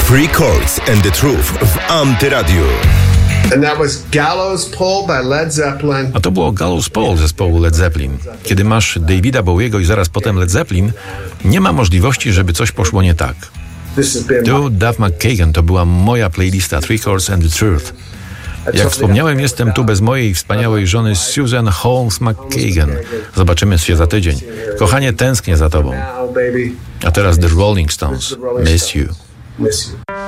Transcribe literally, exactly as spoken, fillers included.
Three Chords and the Truth w Antyradiu. And that was Gallows Pole by Led Zeppelin. A to było Gallows Pole zespołu Led Zeppelin. Kiedy masz Davida Bowiego i zaraz potem Led Zeppelin, nie ma możliwości, żeby coś poszło nie tak. Tu Duff McKagan to była moja playlista Three Chords and the Truth. Jak wspomniałem, jestem tu bez mojej wspaniałej żony Susan Holmes McKagan. Zobaczymy się za tydzień. Kochanie, tęsknię za tobą. A teraz The Rolling Stones. Miss You. Miss you.